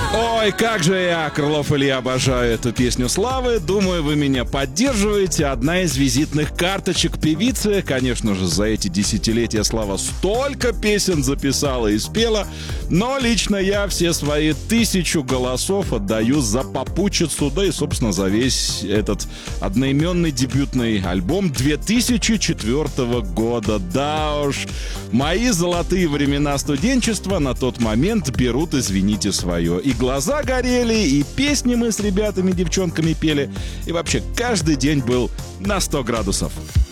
Ой, как же я, Крылов Илья, обожаю эту песню славы. Думаю, вы меня поддерживаете. Одна из визитных карточек певицы. Конечно же, за эти десятилетия Слава столько песен записала и спела. Но лично я все свои 1000 голосов отдаю за попутчицу, да и, собственно, за весь этот одноименный дебютный альбом 2004 года. Да уж, мои золотые времена студенчества на тот момент берут, извините, свое. И глаза горели, и песни мы с ребятами, девчонками пели. И вообще, каждый день был на 100 градусов.